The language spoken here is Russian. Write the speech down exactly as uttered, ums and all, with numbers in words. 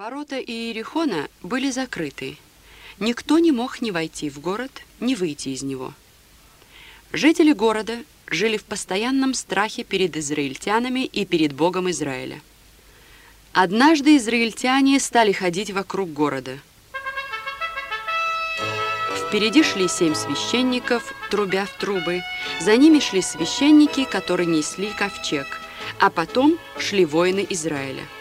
Ворота Иерихона были закрыты. Никто не мог ни войти в город, ни выйти из него. Жители города жили в постоянном страхе перед израильтянами и перед Богом Израиля. Однажды израильтяне стали ходить вокруг города. Впереди шли семь священников, трубя в трубы. За ними шли священники, которые несли ковчег, а потом шли воины Израиля.